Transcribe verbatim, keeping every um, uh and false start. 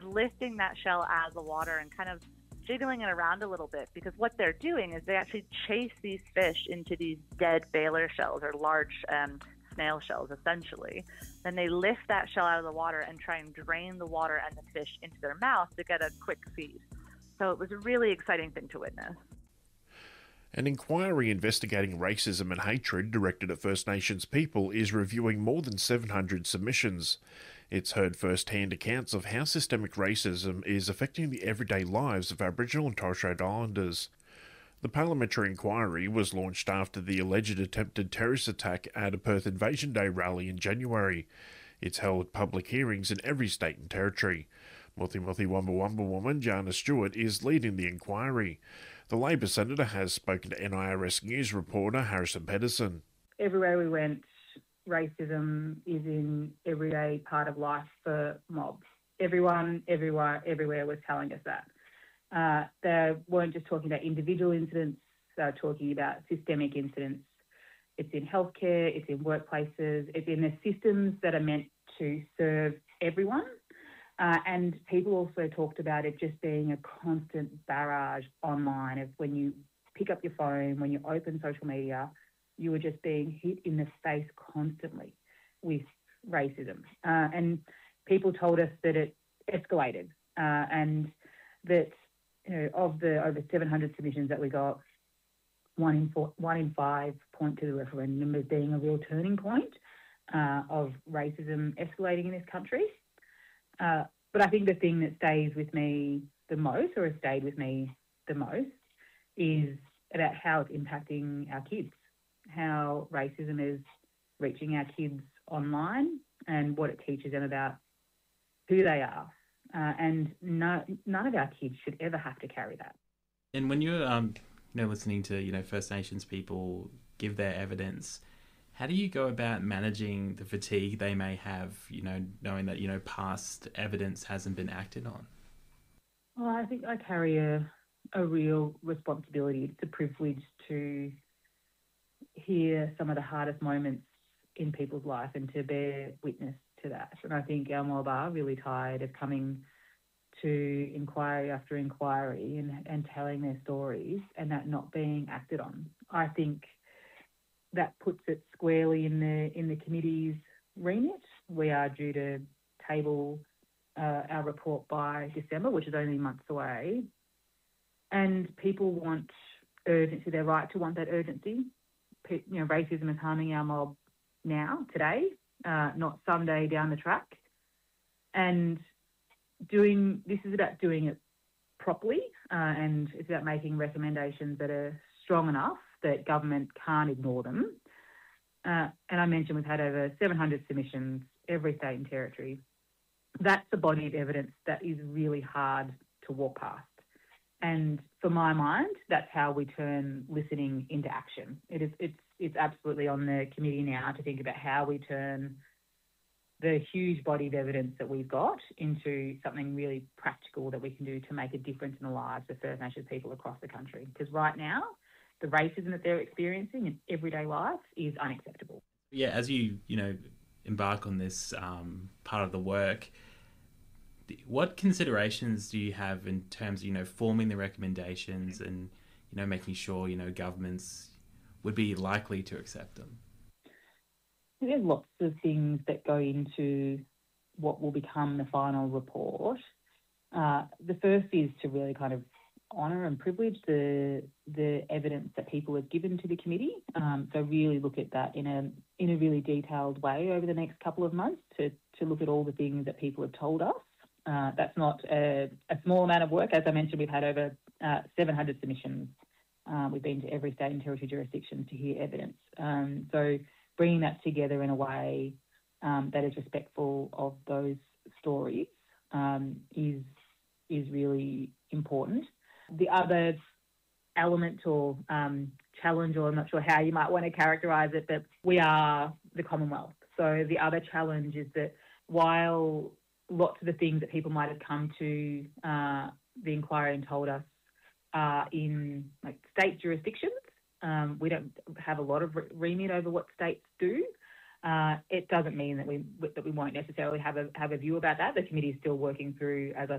lifting that shell out of the water and kind of jiggling it around a little bit, because what they're doing is they actually chase these fish into these dead baler shells, or large um, snail shells, essentially. Then they lift that shell out of the water and try and drain the water and the fish into their mouth to get a quick feed. So it was a really exciting thing to witness. An inquiry investigating racism and hatred directed at First Nations people is reviewing more than seven hundred submissions. It's heard first-hand accounts of how systemic racism is affecting the everyday lives of Aboriginal and Torres Strait Islanders. The parliamentary inquiry was launched after the alleged attempted terrorist attack at a Perth Invasion Day rally in January. It's held public hearings in every state and territory. Muthi Muthi Wumba Wumba woman Jana Stewart is leading the inquiry. The Labor Senator has spoken to N I R S News reporter Harrison Pedersen. Everywhere we went, racism is in everyday part of life for mobs. Everyone, everywhere, everywhere was telling us that. Uh, they weren't just talking about individual incidents, they were talking about systemic incidents. It's in healthcare, it's in workplaces, it's in the systems that are meant to serve everyone. Uh, and people also talked about it just being a constant barrage online of when you pick up your phone, when you open social media, you were just being hit in the face constantly with racism. Uh, and people told us that it escalated uh, and that, you know, of the over seven hundred submissions that we got, one in four, one in five point to the referendum as being a real turning point uh, of racism escalating in this country. Uh, but I think the thing that stays with me the most, or has stayed with me the most, is about how it's impacting our kids, how racism is reaching our kids online and what it teaches them about who they are. Uh, and no, none of our kids should ever have to carry that. And when you're um, you know, listening to, you know, First Nations people give their evidence, how do you go about managing the fatigue they may have, you know, knowing that, you know, past evidence hasn't been acted on? Well, I think I carry a, a real responsibility. It's a privilege to hear some of the hardest moments in people's life and to bear witness to that. And I think our mob are really tired of coming to inquiry after inquiry and, and telling their stories and that not being acted on. I think that puts it squarely in the in the committee's remit. We are due to table uh, our report by December, which is only months away. And people want urgency. They're right to want that urgency. You know, racism is harming our mob now, today, uh, not someday down the track. And doing this is about doing it properly, uh, and it's about making recommendations that are strong enough that government can't ignore them. Uh, and I mentioned we've had over seven hundred submissions, every state and territory. That's a body of evidence that is really hard to walk past. And for my mind, that's how we turn listening into action. It is, it's, it's absolutely on the committee now to think about how we turn the huge body of evidence that we've got into something really practical that we can do to make a difference in the lives of First Nations people across the country. Because right now, the racism that they're experiencing in everyday life is unacceptable. Yeah, as you, you know, embark on this um, part of the work, what considerations do you have in terms of, you know, forming the recommendations and, you know, making sure, you know, governments would be likely to accept them? There's lots of things that go into what will become the final report. Uh, the first is to really kind of honour and privilege the the evidence that people have given to the committee. Um, so really look at that in a in a really detailed way over the next couple of months to to look at all the things that people have told us. Uh, that's not a, a small amount of work. As I mentioned, we've had over uh, seven hundred submissions. Uh, we've been to every state and territory jurisdiction to hear evidence. Um, so bringing that together in a way um, that is respectful of those stories um, is is really important. The other element or um, challenge, or I'm not sure how you might want to characterise it, but we are the Commonwealth. So the other challenge is that while lots of the things that people might have come to uh, the inquiry and told us are in like state jurisdictions, um, we don't have a lot of remit over what states do. Uh, it doesn't mean that we that we won't necessarily have a have a view about that. The committee is still working through, as I